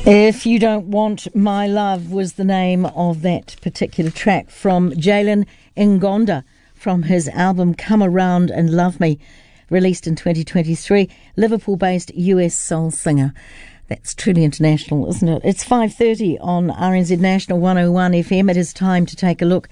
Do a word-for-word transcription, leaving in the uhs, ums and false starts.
If You Don't Want My Love was the name of that particular track from Jalen Ngonda from his album Come Around and Love Me, released in twenty twenty-three. Liverpool-based U S soul singer. That's truly international, isn't it? It's five thirty on R N Z National one oh one F M. It is time to take a look